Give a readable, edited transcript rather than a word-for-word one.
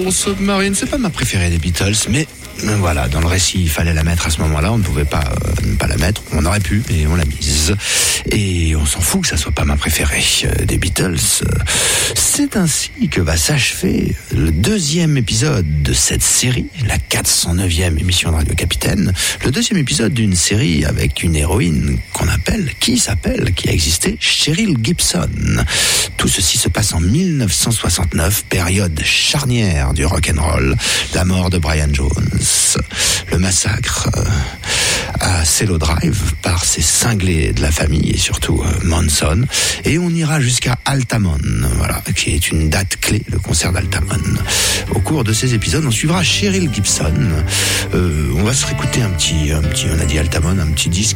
Yellow Submarine, c'est pas ma préférée des Beatles, mais voilà, dans le récit, il fallait la mettre à ce moment-là, on ne pouvait pas ne pas la mettre, on aurait pu, et on l'a mise. Et on s'en fout que ça soit pas ma préférée des Beatles. C'est ainsi que va s'achever le 2e épisode de cette série, la 409e émission de Radio Capitaine, le 2e épisode d'une série avec une héroïne qui a existé, Cheryl Gibson. Tout ceci se passe en 1969, période charnière du rock'n'roll, la mort de Brian Jones, le massacre à Cielo Drive par ces cinglés de la famille et surtout Manson, et on ira jusqu'à Altamont, voilà, qui est une date clé, le concert d'Altamont. Au cours de ces épisodes, on suivra Cheryl Gibson. On va se réécouter un petit, on a dit Altamont, un petit disque